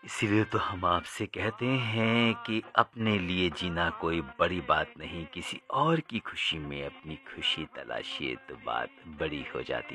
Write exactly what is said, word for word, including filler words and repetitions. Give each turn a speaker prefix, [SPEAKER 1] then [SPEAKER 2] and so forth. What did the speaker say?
[SPEAKER 1] इसीलिए तो हम आपसे कहते हैं कि अपने लिए जीना कोई बड़ी बात नहीं, किसी और की खुशी में अपनी खुशी तलाशिए तो बात बड़ी हो जाती